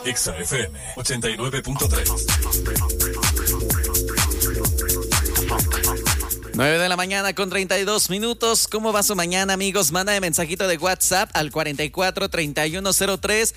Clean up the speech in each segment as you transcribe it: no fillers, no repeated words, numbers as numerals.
Exa FM 89.3. 9 de la mañana con 32 minutos. ¿Cómo va su mañana, amigos? Mándame mensajito de WhatsApp al 44 3103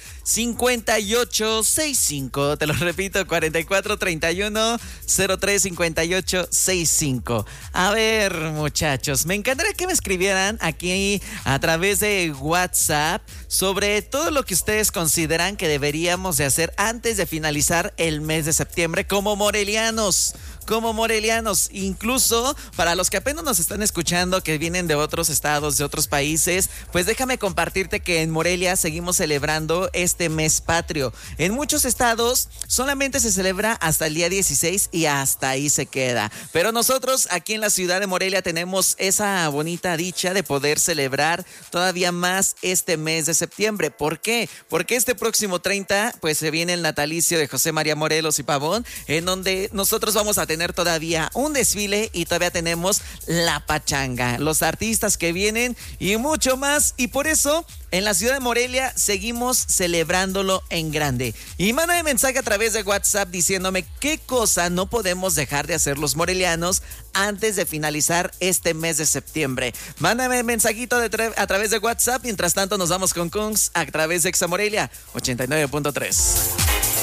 5865. Te lo repito, 44 3103 5865. A ver, muchachos, me encantaría que me escribieran aquí a través de WhatsApp sobre todo lo que ustedes consideran que deberíamos de hacer antes de finalizar el mes de septiembre como morelianos. Incluso para los que apenas nos están escuchando, que vienen de otros estados, de otros países, pues déjame compartirte que en Morelia seguimos celebrando este mes patrio. En muchos estados solamente se celebra hasta el día 16 y hasta ahí se queda. Pero nosotros aquí en la ciudad de Morelia tenemos esa bonita dicha de poder celebrar todavía más este mes de septiembre. ¿Por qué? Porque este próximo 30 pues se viene el natalicio de José María Morelos y Pavón, en donde nosotros vamos a tener todavía un desfile y todavía tenemos la pachanga, los artistas que vienen y mucho más. Y por eso en la ciudad de Morelia seguimos celebrándolo en grande. Y mándame mensaje a través de WhatsApp diciéndome qué cosa no podemos dejar de hacer los morelianos antes de finalizar este mes de septiembre. Mándame mensajito a través de WhatsApp. Mientras tanto nos vamos con Kungs a través de Exa Morelia 89.3.